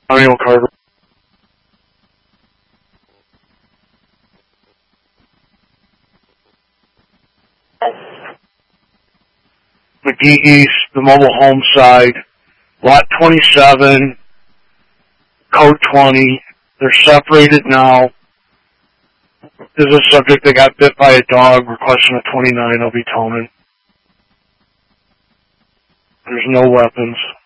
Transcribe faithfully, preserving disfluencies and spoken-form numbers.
Daniel Carver. McGee East, the mobile home side, lot twenty-seven, code twenty. They're separated now. There's a subject that got bit by a dog requesting a twenty-nine Obie Tonin. There's no weapons.